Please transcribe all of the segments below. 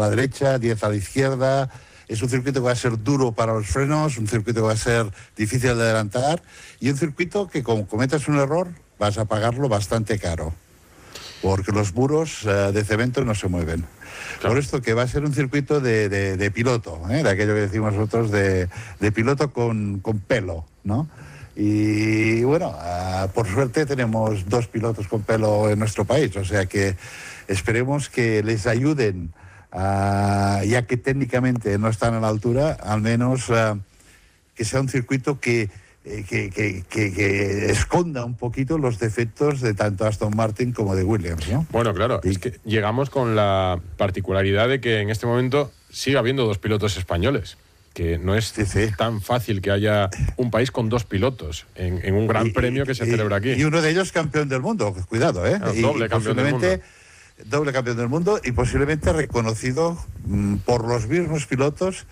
la derecha, 10 a la izquierda. Es un circuito que va a ser duro para los frenos, un circuito que va a ser difícil de adelantar y un circuito que, como cometas un error, vas a pagarlo bastante caro, porque los muros de cemento no se mueven. Claro. Por esto que va a ser un circuito de piloto, de aquello que decimos nosotros, de piloto con pelo, ¿no? Y bueno, por suerte tenemos 2 pilotos con pelo en nuestro país, o sea que esperemos que les ayuden, ya que técnicamente no están a la altura, al menos que sea un circuito que esconda un poquito los defectos de tanto Aston Martin como de Williams, ¿no? Bueno, claro, es que llegamos con la particularidad de que en este momento sigue habiendo 2 pilotos españoles, que no es tan fácil que haya un país con 2 pilotos en un gran premio que se celebra aquí. Y uno de ellos campeón del mundo, cuidado, doble campeón del mundo. Doble campeón del mundo y posiblemente reconocido por los mismos pilotos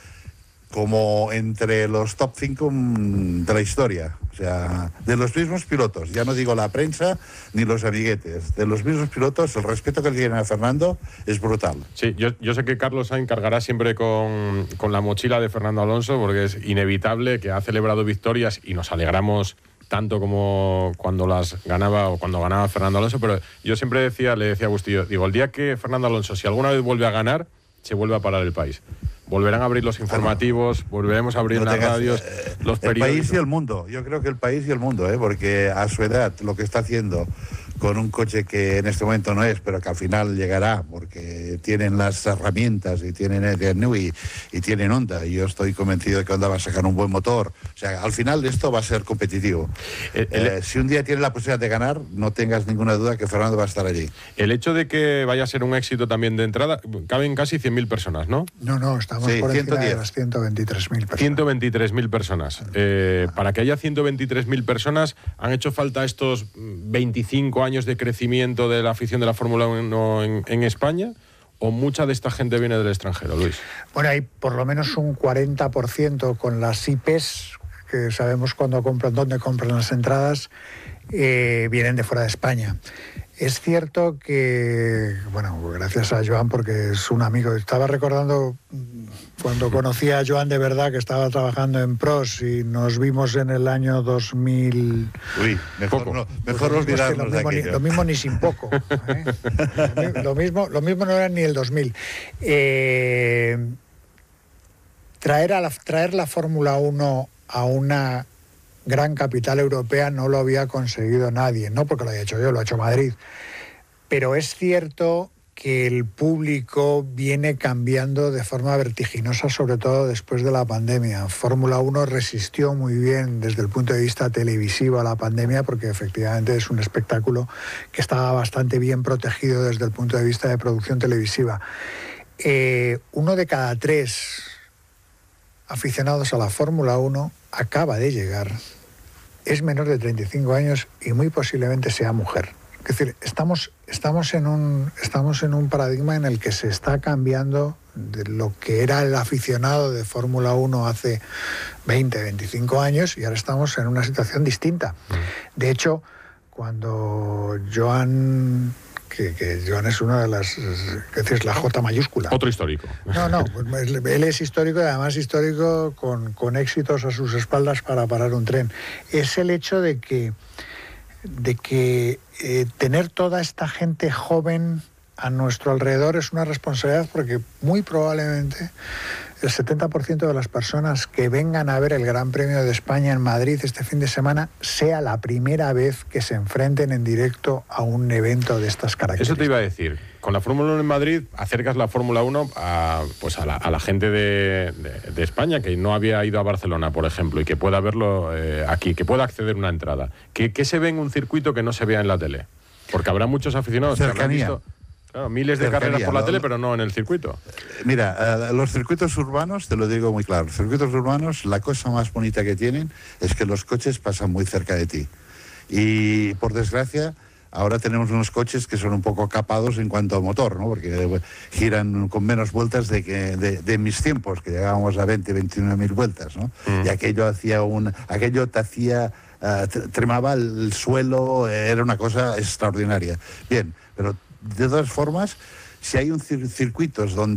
como entre los top 5 de la historia. O sea, de los mismos pilotos, ya no digo la prensa ni los amiguetes, de los mismos pilotos, el respeto que le tienen a Fernando es brutal. Sí, yo sé que Carlos Sainz cargará siempre con la mochila de Fernando Alonso, porque es inevitable, que ha celebrado victorias y nos alegramos tanto como cuando las ganaba o cuando ganaba Fernando Alonso, pero yo siempre le decía a Agustillo, digo, el día que Fernando Alonso, si alguna vez vuelve a ganar, se vuelve a parar el país. Volverán a abrir los informativos, volveremos a abrir las radios, los periódicos. El país y el mundo, yo creo que el país y el mundo, porque a su edad lo que está haciendo con un coche que en este momento no es, pero que al final llegará, porque tienen las herramientas y tienen EDNU y tienen Honda, y yo estoy convencido de que Honda va a sacar un buen motor. O sea, al final esto va a ser competitivo. Si un día tiene la posibilidad de ganar, no tengas ninguna duda que Fernando va a estar allí. El hecho de que vaya a ser un éxito también de entrada, caben casi 100.000 personas, ¿no? No, estamos por encima de las 123.000 personas. 123.000 personas. Para que haya 123.000 personas, ¿han hecho falta estos 25 años de crecimiento de la afición de la Fórmula 1 en España? ¿O mucha de esta gente viene del extranjero, Luis? Bueno, hay por lo menos un 40% con las IPs, que sabemos dónde compran las entradas, vienen de fuera de España. Es cierto que, bueno, gracias a Joan, porque es un amigo. Estaba recordando cuando conocí a Joan de verdad, que estaba trabajando en PROS y nos vimos en el año 2000. Uy, mejor olvidarnos de aquello. Lo mismo ni sin poco. Lo mismo no era ni el 2000. Traer la Fórmula 1 a una gran capital europea no lo había conseguido nadie, no porque lo haya hecho yo, lo ha hecho Madrid. Pero es cierto que el público viene cambiando de forma vertiginosa, sobre todo después de la pandemia. Fórmula 1 resistió muy bien desde el punto de vista televisivo a la pandemia, porque efectivamente es un espectáculo que estaba bastante bien protegido desde el punto de vista de producción televisiva. 1 de cada 3 aficionados a la Fórmula 1 acaba de llegar. Es menor de 35 años y muy posiblemente sea mujer. Es decir, estamos en un paradigma en el que se está cambiando de lo que era el aficionado de Fórmula 1 hace 20, 25 años, y ahora estamos en una situación distinta. De hecho, cuando Joan... Que Joan es una de las... es la J mayúscula. Otro histórico. No, él es histórico y además histórico con éxitos a sus espaldas para parar un tren. Es el hecho de que tener toda esta gente joven a nuestro alrededor es una responsabilidad, porque muy probablemente el 70% de las personas que vengan a ver el Gran Premio de España en Madrid este fin de semana sea la primera vez que se enfrenten en directo a un evento de estas características. Eso te iba a decir. Con la Fórmula 1 en Madrid acercas la Fórmula 1 a la gente de España que no había ido a Barcelona, por ejemplo, y que pueda verlo aquí, que pueda acceder a una entrada. ¿Qué se ve en un circuito que no se vea en la tele? Porque habrá muchos aficionados que habrán visto... Claro, miles de carreras por la tele, pero no en el circuito. Mira, los circuitos urbanos, te lo digo muy claro, los circuitos urbanos, la cosa más bonita que tienen es que los coches pasan muy cerca de ti. Y, por desgracia, ahora tenemos unos coches que son un poco capados en cuanto a motor, ¿no? Porque giran con menos vueltas de mis tiempos, que llegábamos a 20, 21.000 vueltas, ¿no? Y aquello te hacía... tremaba el suelo, era una cosa extraordinaria. Bien, pero de todas formas, si hay circuitos donde